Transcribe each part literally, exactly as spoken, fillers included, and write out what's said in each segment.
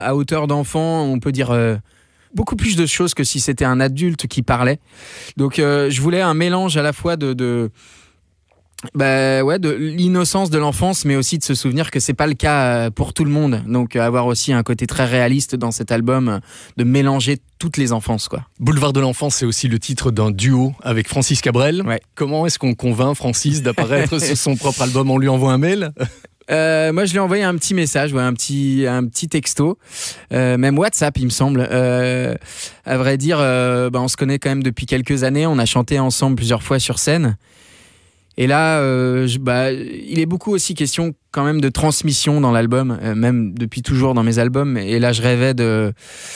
À hauteur d'enfant, on peut dire euh, beaucoup plus de choses que si c'était un adulte qui parlait. Donc euh, je voulais un mélange à la fois de... de Bah ouais, de l'innocence de l'enfance, mais aussi de se souvenir que c'est pas le cas pour tout le monde. Donc avoir aussi un côté très réaliste dans cet album, de mélanger toutes les enfances, quoi. Boulevard de l'enfance, c'est aussi le titre d'un duo avec Francis Cabrel. Ouais. Comment est-ce qu'on convainc Francis d'apparaître sur son propre album? On lui envoie un mail? Euh, moi, je lui ai envoyé un petit message, ouais, un petit, un petit texto, euh, même WhatsApp, il me semble. Euh, à vrai dire, euh, bah, on se connaît quand même depuis quelques années. On a chanté ensemble plusieurs fois sur scène. Et là, euh, je, bah, il est beaucoup aussi question quand même de transmission dans l'album, euh, même depuis toujours dans mes albums. Et là, je rêvais de...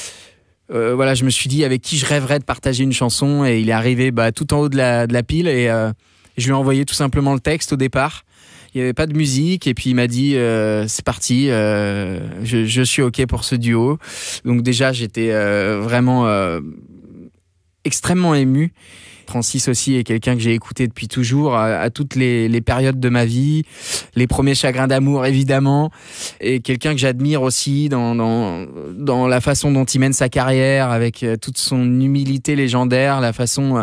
Euh, voilà, je me suis dit avec qui je rêverais de partager une chanson. Et il est arrivé bah, tout en haut de la, de la pile. Et euh, je lui ai envoyé tout simplement le texte au départ. Il n'y avait pas de musique. Et puis il m'a dit, euh, c'est parti, euh, je, je suis OK pour ce duo. Donc déjà, j'étais euh, vraiment euh, extrêmement ému. Francis aussi est quelqu'un que j'ai écouté depuis toujours, à, à toutes les, les périodes de ma vie, les premiers chagrins d'amour évidemment, et quelqu'un que j'admire aussi dans, dans, dans la façon dont il mène sa carrière, avec toute son humilité légendaire, la façon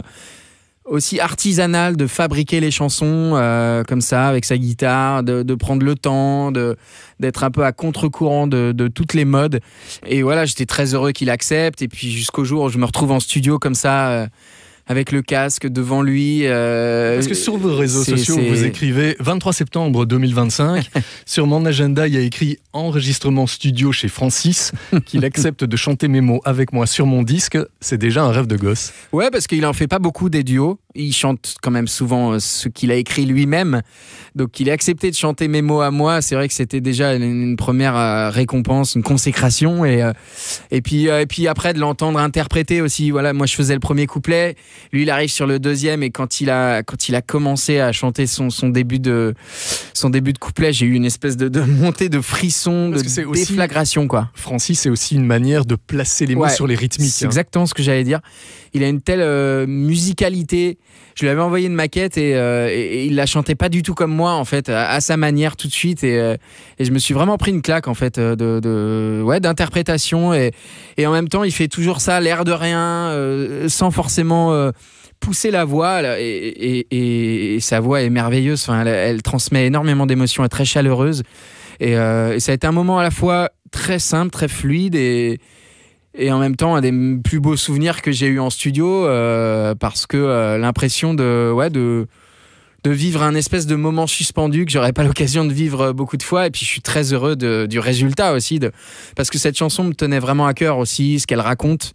aussi artisanale de fabriquer les chansons euh, comme ça, avec sa guitare, de, de prendre le temps, de, d'être un peu à contre-courant de, de toutes les modes. Et voilà, j'étais très heureux qu'il accepte, et puis jusqu'au jour où je me retrouve en studio comme ça... Euh, avec le casque devant lui. Euh, Parce que sur vos réseaux c'est, sociaux, c'est... vous écrivez vingt-trois septembre deux mille vingt-cinq. Sur mon agenda, il y a écrit enregistrement studio chez Francis, qu'il accepte de chanter mes mots avec moi sur mon disque. C'est déjà un rêve de gosse. Ouais, parce qu'il en fait pas beaucoup des duos. Il chante quand même souvent ce qu'il a écrit lui-même. Donc il a accepté de chanter mes mots à moi. C'est vrai que c'était déjà une première récompense, une consécration. Et, et, puis, et puis après de l'entendre interpréter aussi. Voilà, moi je faisais le premier couplet. Lui, il arrive sur le deuxième, et quand il a, quand il a commencé à chanter son, son, début, de, son début de couplet, j'ai eu une espèce de, de montée de frisson, de déflagration, quoi. Francis, c'est aussi une manière de placer les mots ouais, sur les rythmiques. C'est hein. exactement ce que j'allais dire. Il a une telle euh, musicalité. Je lui avais envoyé une maquette et, euh, et, et il la chantait pas du tout comme moi, en fait, à, à sa manière tout de suite. Et, euh, et je me suis vraiment pris une claque, en fait, de, de, ouais, d'interprétation. Et, et en même temps, il fait toujours ça, l'air de rien, euh, sans forcément euh, pousser la voix. Et, et, et, et sa voix est merveilleuse. Enfin, elle, elle transmet énormément d'émotions, elle est très chaleureuse. Et, euh, et ça a été un moment à la fois très simple, très fluide et... Et en même temps, un des plus beaux souvenirs que j'ai eu en studio, euh, parce que euh, l'impression de, ouais, de, de vivre un espèce de moment suspendu que j'aurais pas l'occasion de vivre beaucoup de fois. Et puis je suis très heureux de, du résultat aussi, de, parce que cette chanson me tenait vraiment à cœur aussi, ce qu'elle raconte.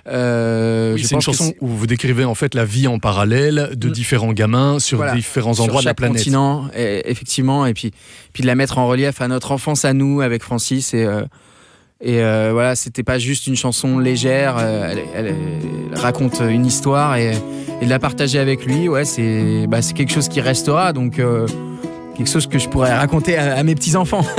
Euh, oui, c'est une chanson où vous décrivez en fait la vie en parallèle de mmh. différents gamins sur voilà. différents endroits sur de la planète. Continent, et, effectivement, et puis, puis de la mettre en relief à notre enfance à nous avec Francis. Et, euh, Et euh, voilà, c'était pas juste une chanson légère, euh, elle, elle, elle raconte une histoire, et, et de la partager avec lui, ouais, c'est, bah, c'est quelque chose qui restera, donc euh, quelque chose que je pourrais raconter à, à mes petits-enfants.